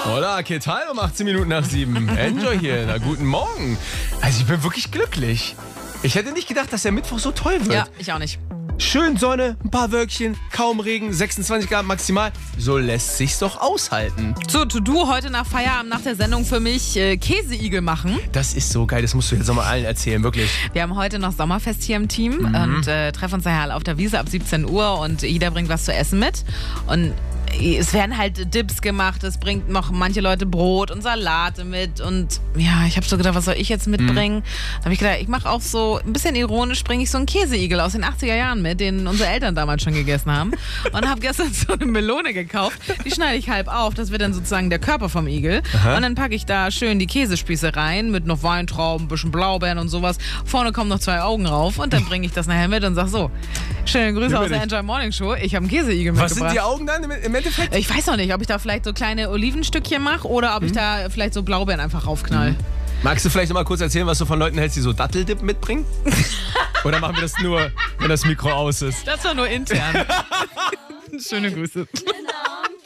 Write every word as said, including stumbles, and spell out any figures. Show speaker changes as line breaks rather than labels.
Hola, ¿qué tal? Um achtzehn Minuten nach sieben. Enjoy hier. Na, guten Morgen. Also ich bin wirklich glücklich. Ich hätte nicht gedacht, dass der Mittwoch so toll wird.
Ja, ich auch nicht.
Schön Sonne, ein paar Wölkchen, kaum Regen, sechsundzwanzig Grad maximal. So lässt sich's doch aushalten.
So, To-Do heute nach Feierabend, nach der Sendung für mich äh, Käseigel machen.
Das ist so geil, das musst du jetzt nochmal allen erzählen, wirklich.
Wir haben heute noch Sommerfest hier im Team mhm. und äh, treffen uns daher auf der Wiese ab siebzehn Uhr und jeder bringt was zu essen mit. Und es werden halt Dips gemacht, es bringt noch manche Leute Brot und Salate mit und ja, ich habe so gedacht, was soll ich jetzt mitbringen? Mhm. Da habe ich gedacht, ich mache auch so, ein bisschen ironisch bringe ich so einen Käseigel aus den achtziger Jahren mit, den unsere Eltern damals schon gegessen haben und habe gestern so eine Melone gekauft, die schneide ich halb auf, das wird dann sozusagen der Körper vom Igel. Aha. Und dann packe ich da schön die Käsespieße rein mit noch Weintrauben, ein bisschen Blaubeeren und sowas. Vorne kommen noch zwei Augen rauf und dann bringe ich das nachher mit und sag so, schöne Grüße aus der Enjoy Morning Show, ich habe einen Käseigel mitgebracht.
Was sind die Augen dann im Endeffekt?
Ich weiß noch nicht, ob ich da vielleicht so kleine Olivenstückchen mache oder ob mhm. ich da vielleicht so Blaubeeren einfach raufknall. Mhm.
Magst du vielleicht noch mal kurz erzählen, was du von Leuten hältst, die so Datteldip mitbringen? Oder machen wir das nur, wenn das Mikro aus ist?
Das war nur intern. Schöne Grüße.